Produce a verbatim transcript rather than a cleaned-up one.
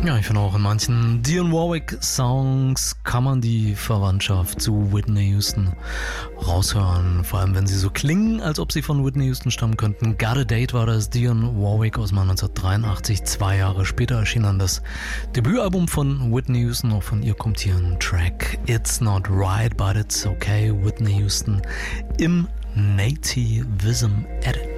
Ja, ich finde auch in manchen Dionne Warwick-Songs kann man die Verwandtschaft zu Whitney Houston raushören. Vor allem, wenn sie so klingen, als ob sie von Whitney Houston stammen könnten. Got a Date war das, Dionne Warwick aus dem Jahr neunzehnhundertdreiundachtzig. Zwei Jahre später erschien dann das Debütalbum von Whitney Houston. Auch von ihr kommt hier ein Track. It's not right, but it's okay. Whitney Houston im Nativism Edit.